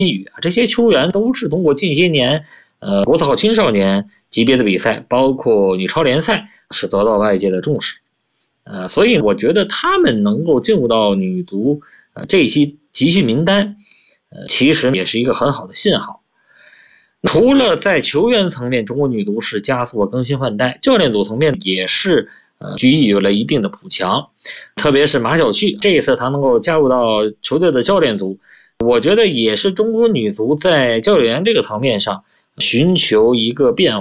宇啊，这些球员都是通过近些年国字号青少年级别的比赛，包括女超联赛，是得到外界的重视。所以我觉得他们能够进入到女足这些集训名单，其实也是一个很好的信号。除了在球员层面，中国女足是加速了更新换代，教练组层面也是给予了一定的补强，特别是马晓旭这一次他能够加入到球队的教练组，我觉得也是中国女足在教练员这个层面上寻求一个变